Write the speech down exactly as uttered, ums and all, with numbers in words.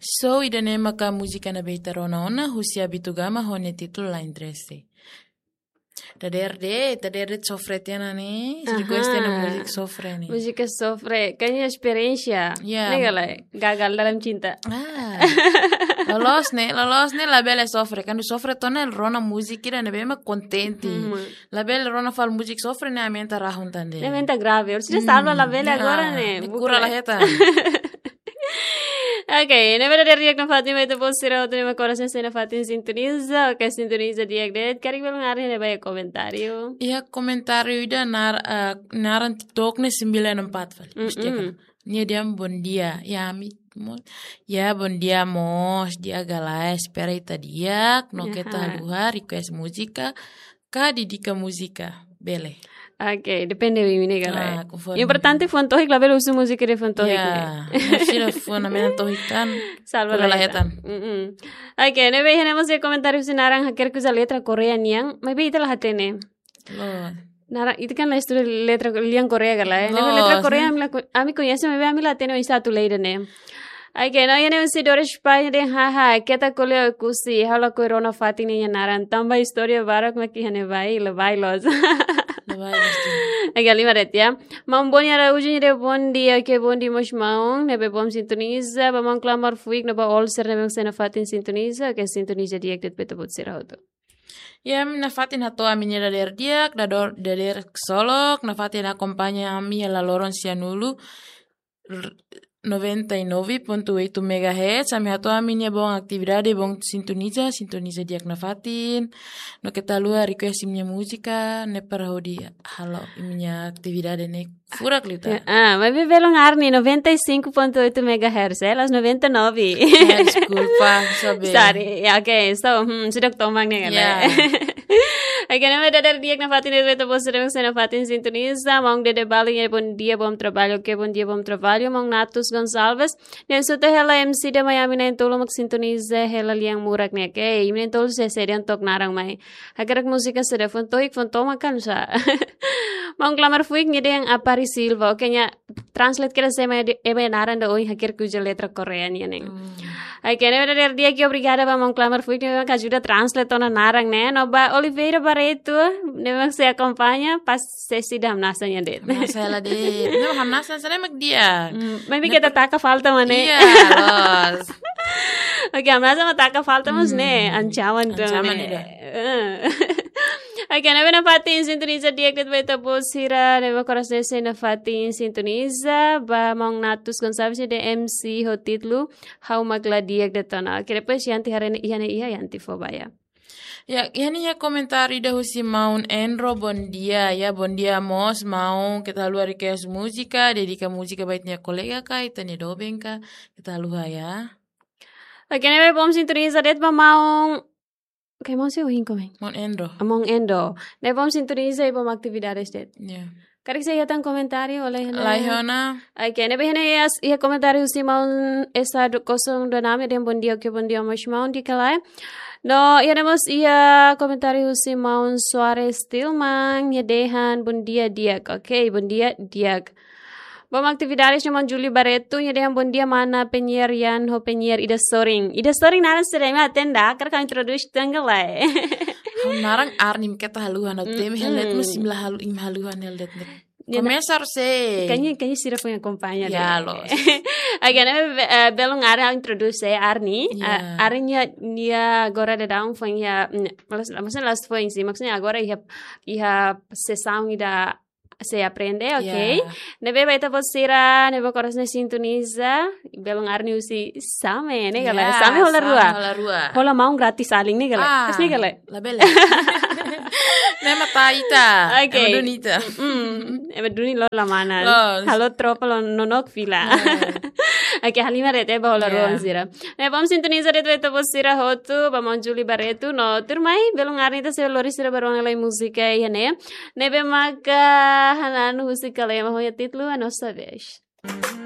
So ida nema ka muzika na beita rona ona husia bitugama hone titul lain dresse. Taderde, taderde sofrete na ni. Jadi gue na musik sofre nih. Musik sofre, kayaknya experience ya. Nih galai, gagal dalam cinta. Ah. Lolos nih, lolos nih label sofre. Kan du sofre tona rona musik kira nebe ma contenti. Mm. Label rona fal musik sofre ne amenta rahun tande. Ne amenta grave. Sudah mm. salva label agora ne. Cura la heta. Oke, ne vera dari na Fatima itu posira outro ne coração se na Fatima sintoniza, que sintoniza dia det. Kari bel ngari ne bae komentario. Iya, komentario ida nar uh, naran TikTok ne sembilan empat val. Nia dia bon dia, ya mi ya bon dia mos dia galai espera ita dia, no kita luar request musika, ka didika musika, bele. Ok, depende de mim, galera. Ah, importante foi tohik la bela usu música de foi tohik. Ya, sila foi na mena tohik tan. Salva la hetan. Ok, ne ve tenemos el comentario si narang hacker que usa letra coreana, me ve ita la hatene. Narang itu kan la historia letra liang Korea galera. Ne letra coreana a mí conhece me ve a mí la tene isa tu leire ne. Ok, no yene usi dore Spanya de haha, keta kole kusi, hala corona fatine ya naran tamba historia barak me kihane vai, le bailos. Agak lima ret ya. Mambon ya rauji de bondi ya ke bondi mos maung nebe bom sintoniza ba mang klamar fuik neba all ser nebe sena fatin sintoniza ke sintoniza diak det beto bot serauto. Ya na fatin hato aminya da der diak da dor da der solok na fatin acompaña ami la loron sianulu noventa y nueve punto ocho megahertz. Ami hato aminya bong aktividade bong sintoniza sintoniza diak na fatin no kita lua request imnya musika ne parahodi halo imnya aktividade ne fura klita. Ah, mas vi velo ngarni noventa y cinco punto ocho megahertz, eh, las noventa y nueve. Ya, disculpa, sabe. Sorry, ya, okay, so, hmm, sudah tomang nih kan. Ya. Oke, nama dadar diak na fatin itu beto posere na fatin sintoniza, mong dede baling e bon dia bom trabalho, que bon dia bom trabalho, mong Natus Gonçalves, ne suta hela M C de Miami na intolo mag sintoniza hela liang murak ne, ke, imne intolo se serian tok narang mai. Hakarak musika sede fon toik fon toma kan sa. Mong klamar fuik nyede yang Apari Silva, oke nya translate kira se mai ebe naran da oi hakir kuja letra korean ya neng. Oke, nama dadar diak yo obrigada ba mong klamar fuik ne ka ajuda translate ona narang ne, no ba Oliveira Barreto, memang se acompanha pas sesi da hamnasannya det. Masalah det. Memang hamnasan sana mak dia. Maybe kita taka falta mane. Iya, los. Oke, hamnasan mah taka falta mas ne, ancaman tuh. Ancaman ida. Oke, na fatin sintoniza diak det beta posira, nema korasese na fatin sintoniza ba mong Natus Gonçalves de M C ho titlu hau magla diak det tona. Oke, depois yanti harene ihane iya yanti fobaya. Ya, ini ya komentari dah husi maun enro bon dia ya bon dia mos mau kita luar request musika dedika musika baitnya kolega ka itanya dobeng ka kita luar ya. Oke, nebe bom sintoniza det ba maung kayak mau sih uhin komen. Mon enro. Among endo. Nebe bom sintoniza ibo aktividades det. Ya. Karik saya tan komentari oleh hana. Laihona. Oke, nebe hana ya ya komentari husi maun esa kosong do name den bon dia ke bon dia mos maun dikalai. No, ya nemos ia komentari husi maun Suarez Tilman ya dehan bun dia diak. Oke, bun dia diak. Bom aktividades naman Julie Barreto ya dehan bun dia mana penyiar yan ho penyiar Ida Soring. Ida Soring naran sedang atenda kar ka introduce tanggalai. Narang arnim kita haluan atau tem helet mus simlah halu im haluan helet. Começar se. Kayaknya kayaknya sira punya kompanya deh. Ya los. Agak uh, belum ada introduce Arni. Yeah. Uh, Arni dia agora de down foi ya, maksudnya last foi sih. Maksudnya agora ia ia sessão ida se aprende, ok? Yeah. Nebe baita posira, nebe korasne sintoniza, belum Arni usi same, ne gala. Same hola rua. Hola rua. Hola mau gratis saling ne gala. Asli gala. La bella. Nema taita. Okay. Ema dunita. Mm. Ema duni lo la mana. Los. Halo tropa lo nonok fila. Oke, halima rete ba hola ruang sira. Ne bom sintoniza rete rete posira hotu, ba mon Julie Barreto no turmai belum Arni ta se lori sira baruang lai musika ya ne. Nebe maka hanan musika lai ma hoya titlu a nossa vez.